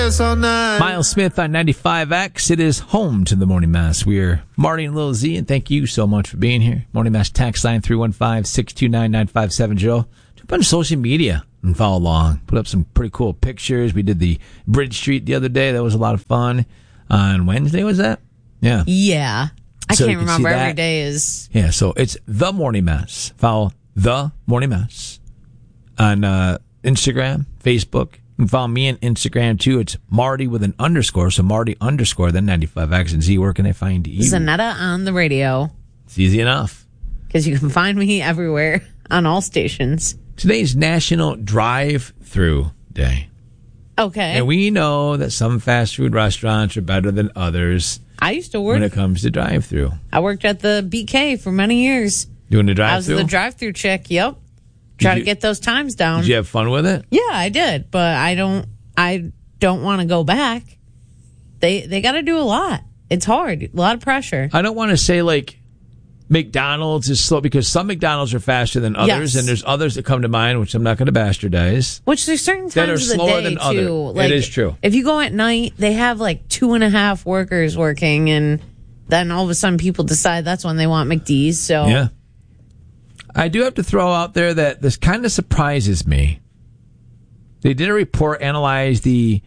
Miles Smith on 95X. It is home to the Morning Mass. We're Marty and Lil Z, and thank you so much for being here. Morning Mass text line 315-629-9570. Do a bunch of social media and follow along. Put up some pretty cool pictures. We did the Bridge Street the other day. That was a lot of fun. On Wednesday, was that? Yeah. Yeah. I can't remember. Every day is... Yeah, so it's The Morning Mass. Follow The Morning Mass on Instagram, Facebook. You can follow me on Instagram, too. It's Marty with an underscore. So Marty underscore, then 95X and Z. Where can they find you? Zanetta on the radio. It's easy enough. Because you can find me everywhere on all stations. Today's National Drive-Thru Day. Okay. And we know that some fast food restaurants are better than others. I used to work. When it comes to drive-thru. I worked at the BK for many years. Doing the drive-thru? I was the drive-thru chick, yep. Try to get those times down. Did you have fun with it? Yeah, I did, but I don't want to go back. They got to do a lot. It's hard, a lot of pressure. I don't want to say like McDonald's is slow because some McDonald's are faster than others, and there's others that come to mind, which I'm not going to bastardize. Which there's certain times that are of the slower day than others. Like, it is true. If you go at night, they have like 2.5 workers working, and then all of a sudden people decide that's when they want McD's. So yeah. I do have to throw out there that this kind of surprises me. They did a report, analyze the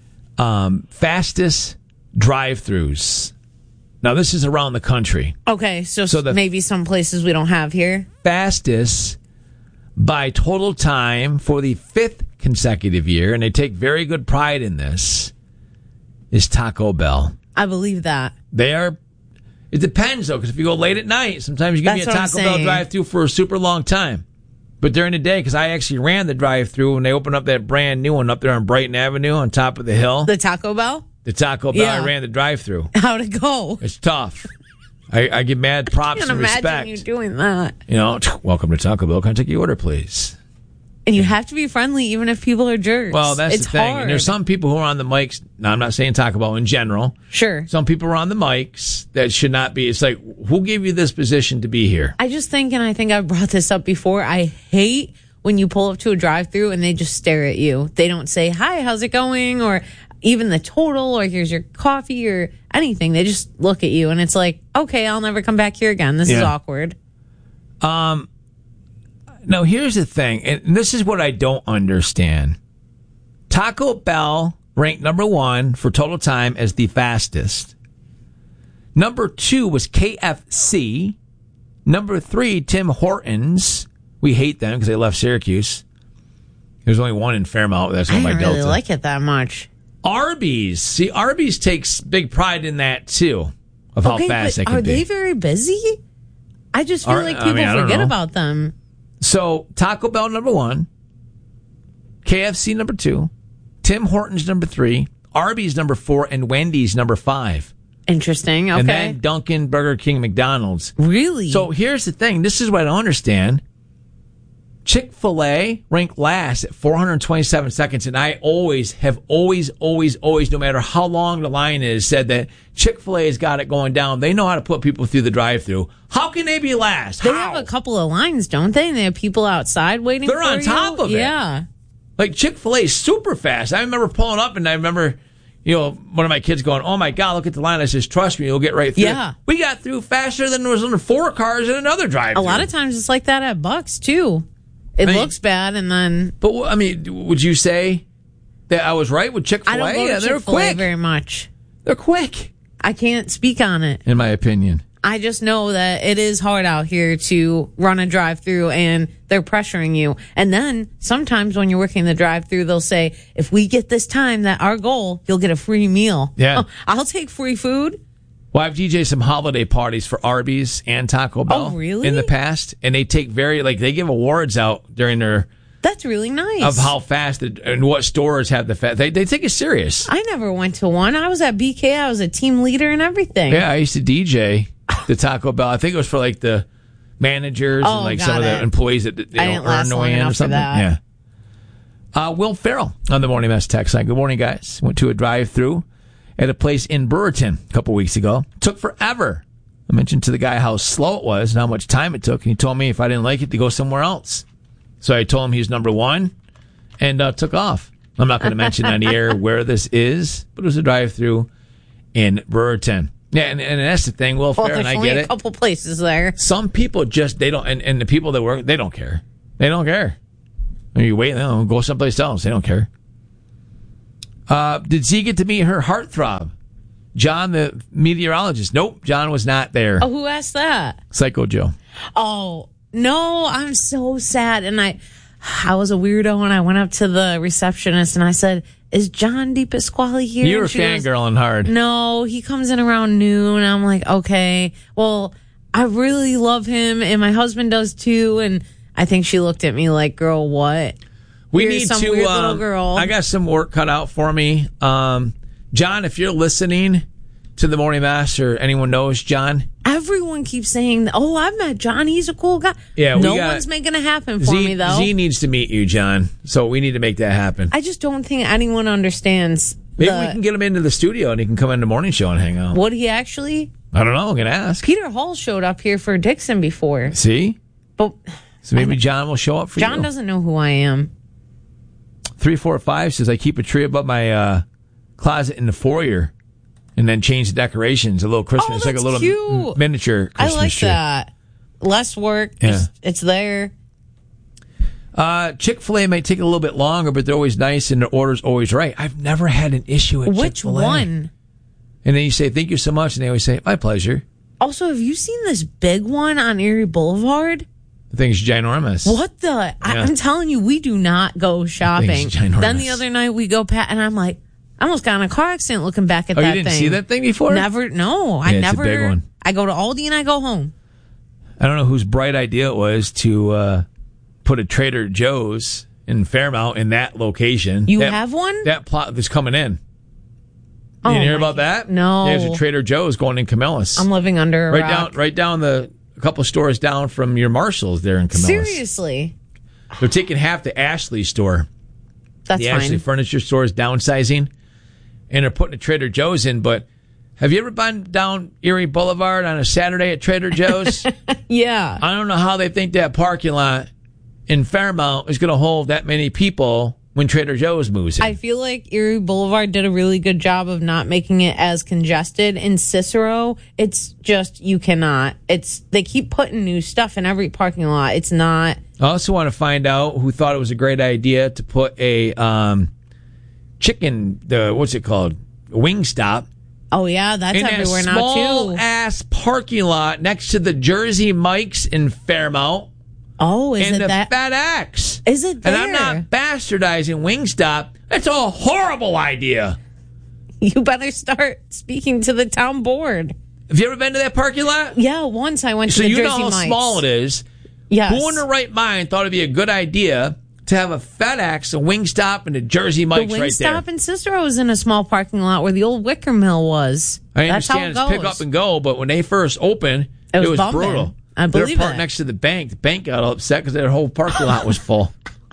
fastest drive-thrus. Now, this is around the country. Okay, so maybe some places we don't have here. Fastest by total time for the 5th consecutive year, and they take very good pride in this, is Taco Bell. I believe that. They are... It depends, though, because if you go late at night, sometimes you can be a Taco Bell drive-thru for a super long time. But during the day, because I actually ran the drive-thru when they opened up that brand new one up there on Brighton Avenue on top of the hill. The Taco Bell? The Taco Bell, yeah. I ran the drive-thru. How'd it go? It's tough. I give mad props and respect. I can't imagine you doing that. You know, welcome to Taco Bell. Can I take your order, please? And you have to be friendly even if people are jerks. Well, that's the thing. Hard. And there's some people who are on the mics. Now, I'm not saying Taco Bell in general. Sure. Some people are on the mics that should not be. It's like, who gave you this position to be here? I just think, and I think I've brought this up before, I hate when you pull up to a drive-thru and they just stare at you. They don't say, hi, how's it going? Or even the total, or here's your coffee, or anything. They just look at you, and it's like, okay, I'll never come back here again. This is awkward. Now, here's the thing, and this is what I don't understand. Taco Bell ranked number 1 for total time as the fastest. Number 2 was KFC. Number 3, Tim Hortons. We hate them because they left Syracuse. There's only one in Fairmount. That's one by Delta. I don't really like it that much. Arby's. See, Arby's takes big pride in that, too, of how fast they can be. Are they very busy? I just feel like people forget about them. So, Taco Bell, number 1. KFC, number 2. Tim Hortons, number 3. Arby's, number 4. And Wendy's, number 5. Interesting. Okay. And then Dunkin', Burger King, McDonald's. Really? So, here's the thing. This is what I don't understand. Chick-fil-A ranked last at 427 seconds, and I have always, no matter how long the line is, said that Chick-fil-A has got it going down. They know how to put people through the drive-thru. How can they be last? They have a couple of lines, don't they? And they have people outside waiting for you. They're on top of it. Yeah. Like, Chick-fil-A is super fast. I remember pulling up, and I remember, one of my kids going, oh, my God, look at the line. I says, trust me, you'll get right through. Yeah. We got through faster than there was under 4 cars in another drive-thru. A lot of times it's like that at Bucks, too. It looks bad, and then... But, I mean, would you say that I was right with Chick-fil-A? I don't go to Chick-fil-A very much. They're quick. I can't speak on it. In my opinion. I just know that it is hard out here to run a drive-thru, and they're pressuring you. And then, sometimes when you're working the drive-thru, they'll say, if we get this time, that our goal, you'll get a free meal. Yeah. I'll take free food. Well, I've DJed some holiday parties for Arby's and Taco Bell. Oh, really? In the past. And they take they give awards out during their... That's really nice. Of how fast and what stores have the fast. They take it serious. I never went to one. I was at BK. I was a team leader and everything. Yeah, I used to DJ the Taco Bell. I think it was for the managers and some of the employees that earn their way in or something. Yeah. Will Farrell on the Morning Mess text line. Good morning, guys. Went to a drive-thru at a place in Brewerton a couple weeks ago. Took forever. I mentioned to the guy how slow it was and how much time it took. And he told me if I didn't like it to go somewhere else. So I told him he's number 1 and took off. I'm not going to mention on the air where this is, but it was a drive-through in Brewerton. Yeah, and that's the thing. Well, fair, and I get it. A couple places there. Some people just, they don't, and the people that work, they don't care. They don't care. You wait, go someplace else. They don't care. Did Z get to meet her heartthrob? John, the meteorologist. Nope, John was not there. Oh, who asked that? Psycho Joe. Oh, no, I'm so sad. And I was a weirdo, and I went up to the receptionist and I said, is John DePasquale here? You were fangirling hard. No, he comes in around noon. I'm like, okay, well, I really love him, and my husband does too. And I think she looked at me like, girl, what? We You're need some to. Weird little girl. I got some work cut out for me. John, if you're listening to the Morning Mass, or anyone knows John, everyone keeps saying, "Oh, I've met John. He's a cool guy." Yeah, no one's making it happen for me though. Z needs to meet you, John. So we need to make that happen. I just don't think anyone understands. Maybe we can get him into the studio and he can come in the morning show and hang out. Would he actually? I don't know. I'm gonna ask. Peter Hall showed up here for Dixon before. See, but so maybe John will show up for you. John doesn't know who I am. 345 says I keep a tree above my closet in the foyer. And then change the decorations, a little Christmas, that's like a little cute. Miniature Christmas I like tree. that. Less work. Yeah. It's there. Chick-fil-A might take a little bit longer, but they're always nice and their order's always right. I've never had an issue at Which Chick-fil-A. one? And then you say, thank you so much. And they always say, my pleasure. Also, have you seen this big one on Erie Boulevard? The thing's ginormous. What the? I'm telling you, we do not go shopping. Then the other night we go and I'm like, I almost got in a car accident looking back at that thing. Oh, you didn't see that thing before? Never. No, I never. It's a big one. I go to Aldi and I go home. I don't know whose bright idea it was to put a Trader Joe's in Fairmount in that location. You have one? That plot that's coming in. You didn't hear about that? No. There's a Trader Joe's going in Camillus. I'm living under a rock. Right down a couple stores down from your Marshalls there in Camillus. Seriously? They're taking half the Ashley store. That's the fine. Ashley furniture store is downsizing. And they're putting a Trader Joe's in, but have you ever been down Erie Boulevard on a Saturday at Trader Joe's? Yeah. I don't know how they think that parking lot in Fairmount is going to hold that many people when Trader Joe's moves in. I feel like Erie Boulevard did a really good job of not making it as congested. In Cicero, it's just, you cannot. They keep putting new stuff in every parking lot. It's not. I also want to find out who thought it was a great idea to put a chicken, what's it called? Wingstop. Oh, yeah, that's in everywhere that now, too. small-ass parking lot next to the Jersey Mike's in Fairmount. Oh, is and it the that? FedEx. Is it there? And I'm not bastardizing Wingstop. That's a horrible idea. You better start speaking to the town board. Have you ever been to that parking lot? Yeah, once I went to so the you Jersey know how Mike's. small it is. Yes. Who in their right mind thought it'd be a good idea to have a FedEx, a Wingstop, and a Jersey Mike's right there? The Wingstop in Cicero was in a small parking lot where the old Wicker Mill was. I That's understand how it it's pick goes. up and go, but when they first opened, it was bumping. brutal. I believe They were parked it. next to the bank. The bank got upset because their whole parking lot was full.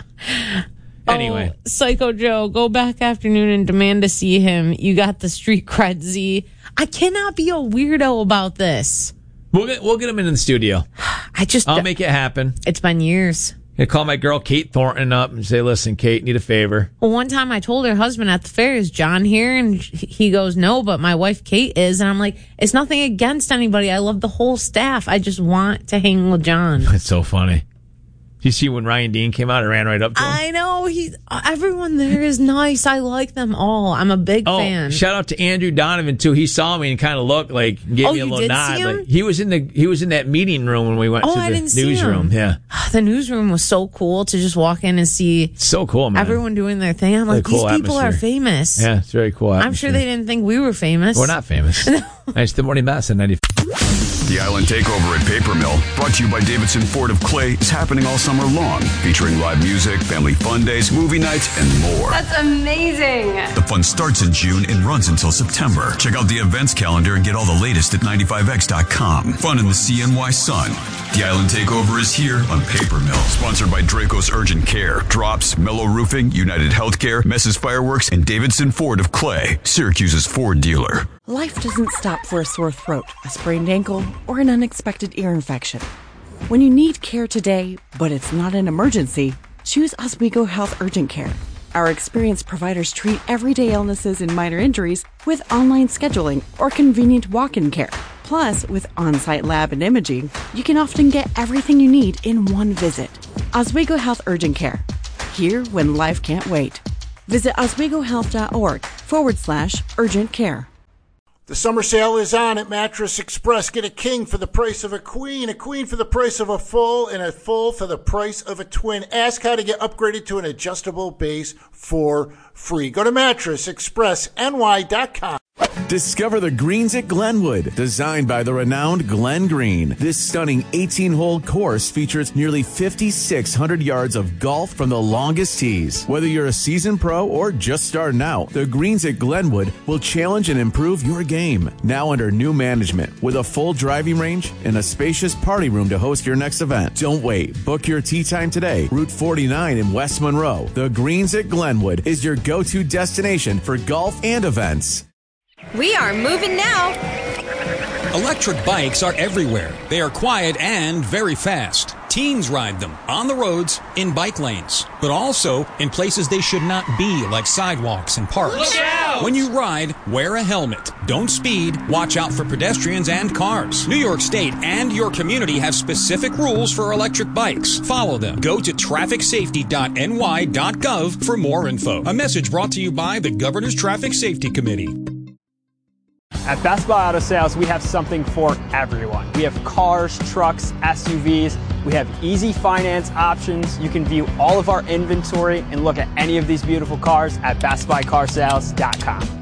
Anyway. Oh, Psycho Joe, go back afternoon and demand to see him. You got the street cred, Z. I cannot be a weirdo about this. We'll get him in the studio. I'll make it happen. It's been years. I call my girl Kate Thornton up and say, listen, Kate, need a favor. Well, one time I told her husband at the fair, is John here? And he goes, no, but my wife Kate is. And I'm like, it's nothing against anybody. I love the whole staff. I just want to hang with John. It's so funny. You see when Ryan Dean came out, I ran right up to him. I know. Everyone there is nice. I like them all. I'm a big fan. Shout out to Andrew Donovan too. He saw me and kind of looked like, gave me a little nod. See him? Like, he was in that meeting room when we went to I the didn't see newsroom. him. Yeah, The newsroom was so cool to just walk in and see. It's so cool, man. Everyone doing their thing. I'm like, cool these people are atmosphere. famous. Yeah, it's very cool. I'm sure they didn't think we were famous. We're not famous. It's the Morning Mass at 90. The Island Takeover at Paper Mill, brought to you by Davidson Ford of Clay, is happening all summer long, featuring live music, family fun days, movie nights, and more. That's amazing. The fun starts in June and runs until September. Check out the events calendar and get all the latest at 95x.com. Fun in the CNY sun. The Island Takeover is here on Paper Mill. Sponsored by Draco's Urgent Care, Drops, Mellow Roofing, United Healthcare, Mess's Fireworks, and Davidson Ford of Clay, Syracuse's Ford dealer. Life doesn't stop for a sore throat, a sprained ankle, or an unexpected ear infection. When you need care today, but it's not an emergency, choose Oswego Health Urgent Care. Our experienced providers treat everyday illnesses and minor injuries with online scheduling or convenient walk-in care. Plus, with on-site lab and imaging, you can often get everything you need in one visit. Oswego Health Urgent Care. Here when life can't wait. Visit oswegohealth.org/urgent care. The summer sale is on at Mattress Express. Get a king for the price of a queen for the price of a full, and a full for the price of a twin. Ask how to get upgraded to an adjustable base for free. Go to mattressexpressny.com. Discover the greens at Glenwood, designed by the renowned Glenn Green. This stunning 18-hole course features nearly 5,600 yards of golf from the longest tees. Whether you're a seasoned pro or just starting out, the greens at Glenwood will challenge and improve your game. Now under new management, with a full driving range and a spacious party room to host your next event. Don't wait. Book your tee time today. Route 49 in West Monroe. The greens at Glenwood is your go-to destination for golf and events. We are moving now. Electric bikes are everywhere. They are quiet and very fast. Teens ride them on the roads, in bike lanes, but also in places they should not be, like sidewalks and parks. Look out! When you ride, wear a helmet. Don't speed. Watch out for pedestrians and cars. New York State and your community have specific rules for electric bikes. Follow them. Go to trafficsafety.ny.gov for more info. A message brought to you by the Governor's Traffic Safety Committee. At Best Buy Auto Sales, we have something for everyone. We have cars, trucks, SUVs. We have easy finance options. You can view all of our inventory and look at any of these beautiful cars at bestbuycarsales.com.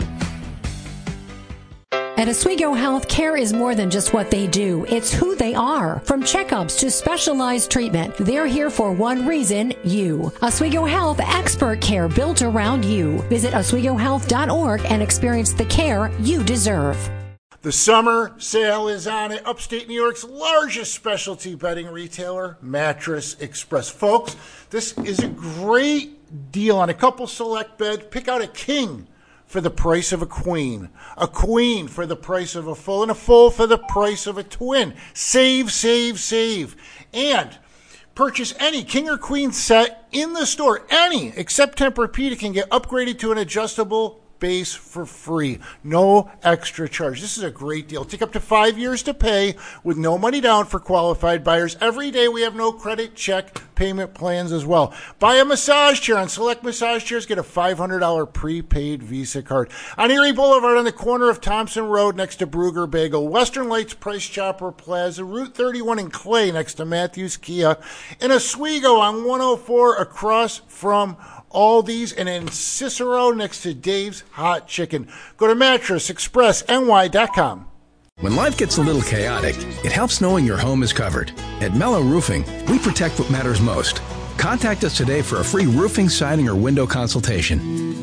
At Oswego Health, care is more than just what they do. It's who they are. From checkups to specialized treatment, they're here for one reason, you. Oswego Health, expert care built around you. Visit oswegohealth.org and experience the care you deserve. The summer sale is on at upstate New York's largest specialty bedding retailer, Mattress Express. Folks, this is a great deal on a couple select bed. Pick out a king for the price of a queen for the price of a full, and a full for the price of a twin. Save, save, save. And purchase any king or queen set in the store, any, except Tempur-Pedic, can get upgraded to an adjustable base for free. No extra charge. This is a great deal. Take up to 5 years to pay with no money down for qualified buyers. Every day we have no credit check payment plans as well. Buy a massage chair on select massage chairs. Get a $500 prepaid Visa card. On Erie Boulevard on the corner of Thompson Road next to Brugger Bagel. Western Lights Price Chopper Plaza. Route 31 in Clay next to Matthews Kia. In Oswego on 104 across from Aldi's, and in Cicero next to Dave's Hot Chicken. Go to mattressexpressny.com. When life gets a little chaotic, it helps knowing your home is covered. At Mellow Roofing, we protect what matters most. Contact us today for a free roofing, siding, or window consultation.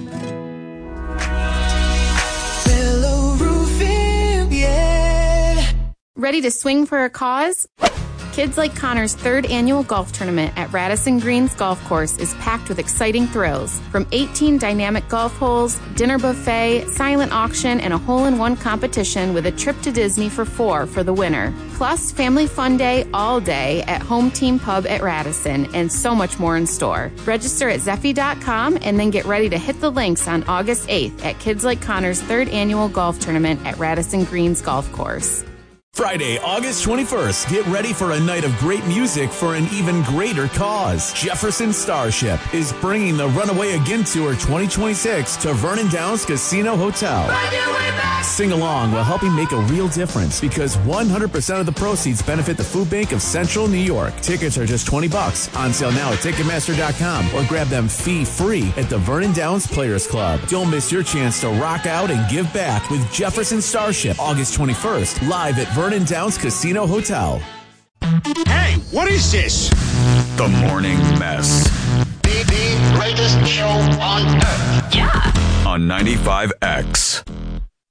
Mellow Roofing, yeah. Ready to swing for a cause? Kids Like Connor's third annual golf tournament at Radisson Greens Golf Course is packed with exciting thrills. From 18 dynamic golf holes, dinner buffet, silent auction, and a hole-in-one competition with a trip to Disney for 4 for the winner. Plus, family fun day all day at Home Team Pub at Radisson, and so much more in store. Register at Zeffy.com and then get ready to hit the links on August 8th at Kids Like Connor's third annual golf tournament at Radisson Greens Golf Course. Friday, August 21st, get ready for a night of great music for an even greater cause. Jefferson Starship is bringing the Runaway Again Tour 2026 to Vernon Downs Casino Hotel. Sing along while helping make a real difference, because 100% of the proceeds benefit the Food Bank of Central New York. Tickets are just $20. On sale now at Ticketmaster.com, or grab them fee-free at the Vernon Downs Players Club. Don't miss your chance to rock out and give back with Jefferson Starship, August 21st, live at Vernon Downs Casino Hotel. Hey, what is this? The Morning Mess. The greatest show on earth. Yeah. On 95X.